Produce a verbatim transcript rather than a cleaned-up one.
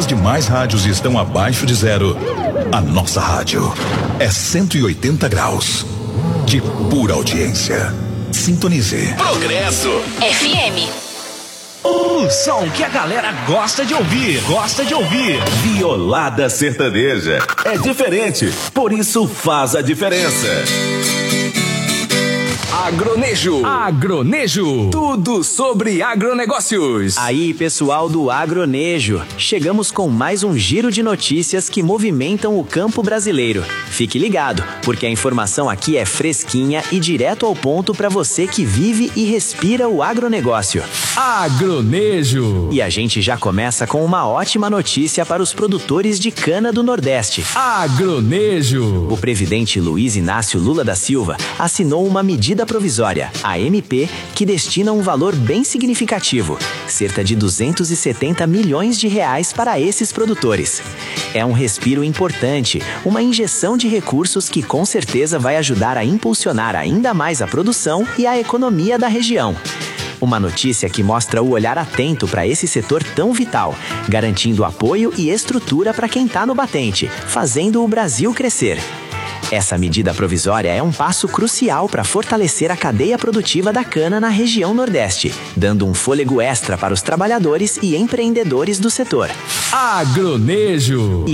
as demais rádios estão abaixo de zero, a nossa rádio é cento e oitenta graus de pura audiência. Sintonize. Progresso F M. O som que a galera gosta de ouvir, gosta de ouvir. Violada sertaneja. É diferente, por isso faz a diferença. Agronejo. Agronejo. Tudo sobre agronegócios. Aí, pessoal do Agronejo, chegamos com mais um giro de notícias que movimentam o campo brasileiro. Fique ligado, porque a informação aqui é fresquinha e direto ao ponto para você que vive e respira o agronegócio. Agronejo. E a gente já começa com uma ótima notícia para os produtores de cana do Nordeste. Agronejo. O presidente Luiz Inácio Lula da Silva assinou uma medida provisória, a M P, que destina um valor bem significativo, cerca de duzentos e setenta milhões de reais para esses produtores. É um respiro importante, uma injeção de recursos que com certeza vai ajudar a impulsionar ainda mais a produção e a economia da região. Uma notícia que mostra o olhar atento para esse setor tão vital, garantindo apoio e estrutura para quem está no batente, fazendo o Brasil crescer. Essa medida provisória é um passo crucial para fortalecer a cadeia produtiva da cana na região Nordeste, dando um fôlego extra para os trabalhadores e empreendedores do setor. Agronejo.